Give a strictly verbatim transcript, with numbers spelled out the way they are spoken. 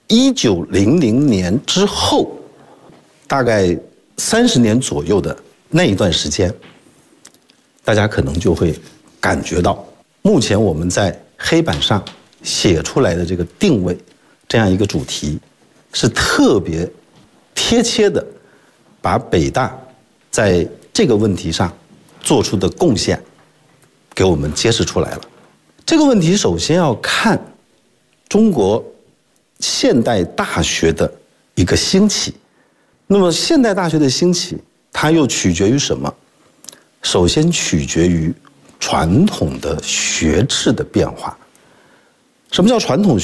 一九零零年之后，大概三十年左右的那一段时间，大家可能就会感觉到，目前我们在黑板上写出来的这个定位，这样一个主题，是特别贴切的，把北大在这个问题上做出的贡献，给我们揭示出来了。这个问题首先要看中国现代大学的一个兴起。那么现代大学的兴起，它又取决于什么？首先取决于传统的学制的变化。什么叫传统